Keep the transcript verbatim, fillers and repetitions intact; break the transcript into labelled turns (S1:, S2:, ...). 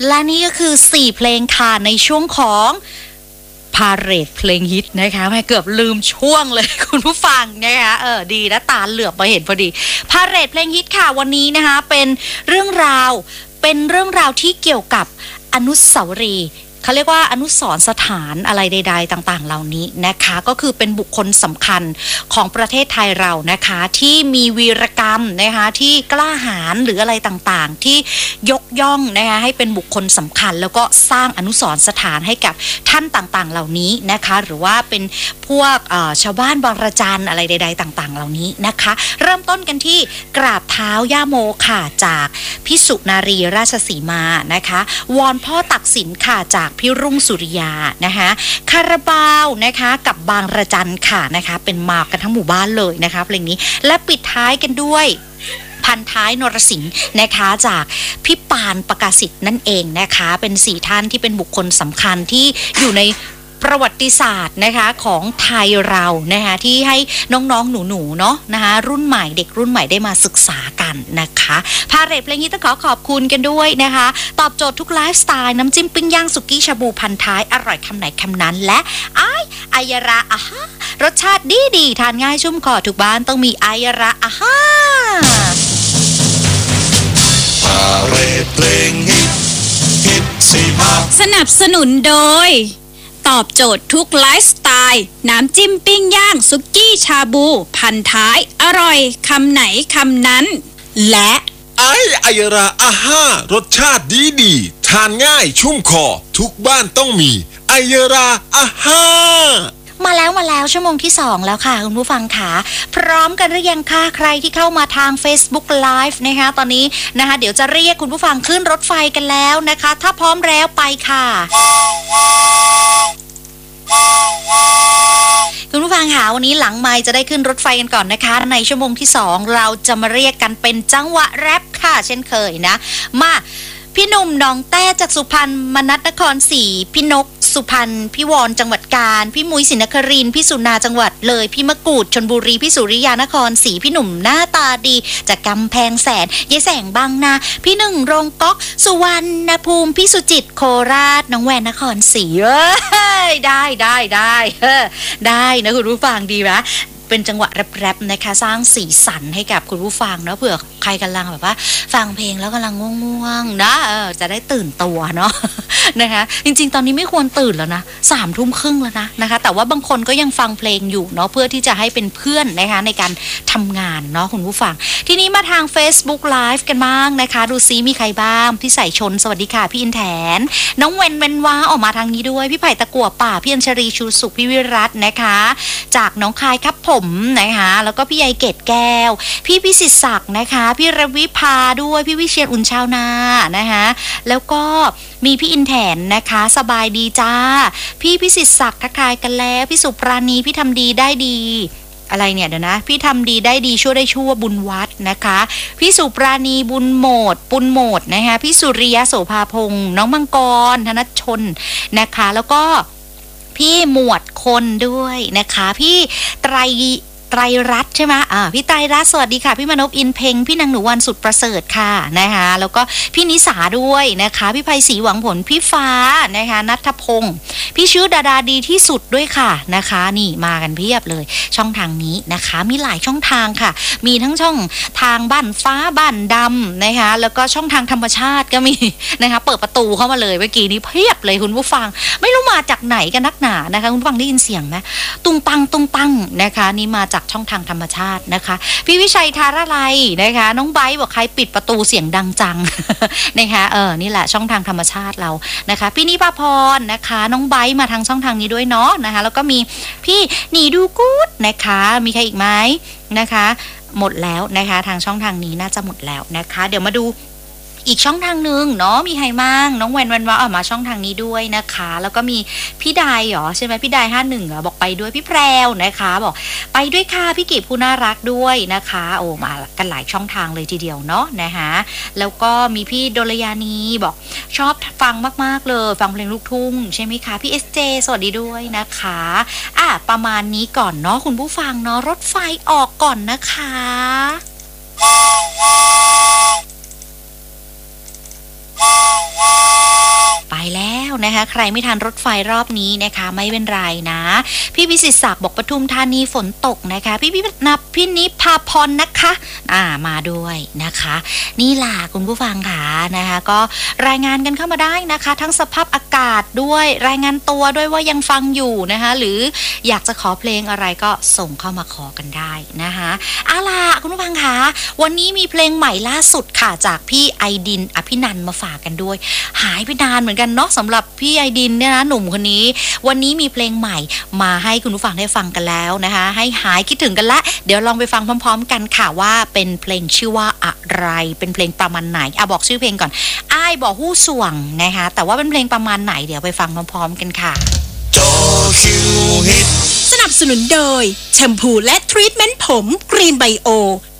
S1: และนี่ก็คือสี่เพลงค่ะในช่วงของพาเหรดเพลงฮิตนะคะแม่เกือบลืมช่วงเลยคุณผู้ฟังนะคะเออดีนะตาเหลือบมาเห็นพอดีพาเหรดเพลงฮิตค่ะวันนี้นะคะเป็นเรื่องราวเป็นเรื่องราวที่เกี่ยวกับอนุสาวรีย์เขาเรียกว่าอนุสรณ์สถานอะไรใดๆต่างๆเหล่านี้นะคะก็คือเป็นบุคคลสำคัญของประเทศไทยเรานะคะที่มีวีรกรรมนะคะที่กล้าหาญหรืออะไรต่างๆที่ยกย่องนะคะให้เป็นบุคคลสำคัญแล้วก็สร้างอนุสรณ์สถานให้กับท่านต่างๆเหล่านี้นะคะหรือว่าเป็นพวกชาวบ้านบางระจันอะไรใดๆต่างๆเหล่านี้นะคะเริ่มต้นกันที่กราบเท้าย่าโมค่ะจากพิสุนารีราชสีมานะคะวอนพ่อตักสินค่ะจากพี่รุ่งสุริยานะคะคาราบาวนะคะกับบางระจันค่ะนะคะเป็นมากันทั้งหมู่บ้านเลยนะคะเพลงนี้และปิดท้ายกันด้วยพันท้ายนรสิงห์นะคะจากพี่ปานประกาศสิทธิ์นั่นเองนะคะเป็นสี่ท่านที่เป็นบุคคลสำคัญที่อยู่ในประวัติศาสตร์นะคะของไทยเรานะคะที่ให้น้องๆหนูๆเนาะนะคะรุ่นใหม่เด็กรุ่นใหม่ได้มาศึกษากันนะคะพาเหรดเพลงนี้ต้องขอขอบคุณกันด้วยนะคะตอบโจทย์ทุกไลฟ์สไตล์น้ำจิ้มปิ้งย่างสุกี้ชาบูพันท้ายอร่อยคำไหนคำนั้นและไออายราอาฮารสชาติดีดีทานง่ายชุ่มคอทุกบ้านต้องมีอายราอาฮา
S2: พาเหรดเพลงฮิตฮิตสี่ภาค
S3: สนับสนุนโดยตอบโจทย์ทุกไลฟ์สไตล์น้ำจิ้มปิ้งย่างสุกี้ชาบูพันท้ายอร่อยคำไหนคำนั้นและ
S2: ไออายราอาห้ารสชาติดีดีทานง่ายชุ่มคอทุกบ้านต้องมีไอราอาห้า
S1: มาแล้วมาแล้วชั่วโมงที่สองแล้วค่ะคุณผู้ฟังค่ะพร้อมกันหรือยังคะใครที่เข้ามาทาง Facebook Live นะคะตอนนี้นะคะเดี๋ยวจะเรียกคุณผู้ฟังขึ้นรถไฟกันแล้วนะคะถ้าพร้อมแล้วไปค่ะคุณผู้ฟังค่ะวันนี้หลังไมค์จะได้ขึ้นรถไฟกันก่อนนะคะในชั่วโมงที่สองเราจะมาเรียกกันเป็นจังหวะแรปค่ะเช่นเคยนะมาพี่หนุ่มหนองแต้จากสุพรรณมนัสนครศรีพี่นกสุพรรณพี่วอนจังหวัดกาญพี่มุ้ยศรีนครินทร์พี่สุนาจังหวัดเลยพี่มะกรูดชลบุรีพี่สุริยานครศรีพี่หนุ่มหน้าตาดีจากกำแพงแสนยายแสงบางนาพี่หนึ่งโรงก๊อกสุวรรณภูมิพี่สุจิตโคราชน้องแวนนครศรีเอ้ยได้ได้ได้ได้นะคุณผู้ฟังดีไหมเป็นจังหวะแรปๆนะคะสร้างสีสันให้กับคุณผู้ฟังเนาะเผื่อใครกำลังแบบว่าฟังเพลงแล้วกำลังง่วงๆนะเออจะได้ตื่นตัวเนาะนะคะจริงๆตอนนี้ไม่ควรตื่นแล้วนะสามทุ่มครึ่งแล้วนะนะคะแต่ว่าบางคนก็ยังฟังเพลงอยู่เนาะเพื่อที่จะให้เป็นเพื่อนนะคะในการทำงานเนาะคุณผู้ฟังทีนี้มาทาง Facebook Live กันบ้างนะคะดูซิมีใครบ้างพี่ใส่ชนสวัสดีค่ะพี่อินแถนน้องเวนเวนว้าออกมาทางนี้ด้วยพี่ไผ่ตะกั่วป่าพี่อัญชรีชูสุขพี่วิรัตน์นะคะจากน้องคายครับผมนะคะแล้วก็พี่ใยเกตแก้วพี่พิสิทธิ์ศักดิ์นะคะพี่รวิภาด้วยพี่วิเชียรอุ่นชาวนานะคะแล้วก็มีพี่อินแถนนะคะสบายดีจ้าพี่พิสิทธิ์ศักดิ์ทักทายกันแล้วพี่สุปราณีพี่ทำดีได้ดีอะไรเนี่ยเดี๋ยวนะพี่ทำดีได้ดีชั่วได้ชั่วบุญวัดนะคะพี่สุปราณีบุญโหมดปุญโหมดนะคะพี่สุริยะโสภาพงษ์น้องมังกรธนชนนะคะแล้วก็พี่หมวดคนด้วยนะคะพี่ไตรไตรรัตน์ใช่ไหมอ่าพี่ไตรรัตน์สวัสดีค่ะพี่มนพอินเพ็งพี่นางหนูวันสุดประเสริฐค่ะนะคะแล้วก็พี่นิสาด้วยนะคะพี่ไพศรีหวังผลพี่ฟ้านะคะณัฐพงศ์พี่ชื่อดาดาดีที่สุดด้วยค่ะนะคะนี่มากันเพียบเลยช่องทางนี้นะคะมีหลายช่องทางค่ะมีทั้งช่องทางบ้านฟ้าบ้านดำนะคะแล้วก็ช่องทางธรรมชาติก็มีนะคะเปิดประตูเข้ามาเลยเมื่อกี้นี้เพียบเลยคุณผู้ฟังไม่รู้มาจากไหนกันนักหนานะคะคุณผู้ฟังได้ยินเสียงไหมตุงปังตุงปังนะคะนี่มาจากช่องทางธรรมชาตินะคะพี่วิชัยธาราไลนะคะน้องไบร์ทบอกใครปิดประตูเสียงดังจัง นะคะเออนี่แหละช่องทางธรรมชาติเรานะคะพี่นิพาพรนะคะน้องไบร์ทมาทางช่องทางนี้ด้วยเนาะนะคะแล้วก็มีพี่หนีดูกู๊ดนะคะมีใครอีกไหมนะคะหมดแล้วนะคะทางช่องทางนี้น่าจะหมดแล้วนะคะเดี๋ยวมาดูอีกช่องทางนึงเนาะมีใครมั่งน้องแวนวันว่าออกมาช่องทางนี้ด้วยนะคะแล้วก็มีพี่ดายเหรอใช่ไหมพี่ดายห้าหนึ่งเหรอบอกไปด้วยพี่แพรวนะคะบอกไปด้วยค่ะพี่กีบผู้น่ารักด้วยนะคะโอ้มากันหลายช่องทางเลยทีเดียวเนาะนะคะแล้วก็มีพี่โดลยานีบอกชอบฟังมากๆเลยฟังเพลงลูกทุ่งใช่ไหมคะพี่เอสเจสวัสดีด้วยนะคะอ่ะประมาณนี้ก่อนเนาะคุณผู้ฟังเนาะรถไฟออกก่อนนะคะWow, wow. ไปแล้วนะคะ ใครไม่ทันรถไฟรอบนี้นะคะไม่เป็นไรนะพี่วิสิตศักดิ์บอกปทุมธานีฝนตกนะคะพี่พี่นับพี่นิพาพรนะคะอ่ามาด้วยนะคะนี่ล่ะคุณผู้ฟังค่ะนะคะก็รายงานกันเข้ามาได้นะคะทั้งสภาพอากาศด้วยรายงานตัวด้วยว่ายังฟังอยู่นะคะหรืออยากจะขอเพลงอะไรก็ส่งเข้ามาขอกันได้นะคะเอาล่ะคุณผู้ฟังค่ะวันนี้มีเพลงใหม่ล่าสุดค่ะจากพี่ไอดินอภินันท์มาฝากกันด้วยหายไปนานเหมือนกันเนาะสำหรับพี่ไอดินเนี่ยนะหนุ่มคนนี้วันนี้มีเพลงใหม่มาให้คุณผู้ฟังได้ฟังกันแล้วนะคะให้หายคิดถึงกันละเดี๋ยวลองไปฟังพร้อมๆกันค่ะว่าเป็นเพลงชื่อว่าอะไรเป็นเพลงประมาณไหนอ่ะบอกชื่อเพลงก่อนอ้ายบอกฮู้ส่วงนะคะแต่ว่าเป็นเพลงประมาณไหนเดี๋ยวไปฟังพร้อมๆกันค่ะ
S3: สนับสนุนโดยแชมพูและทรีทเมนต์ผมกรีนไบโอ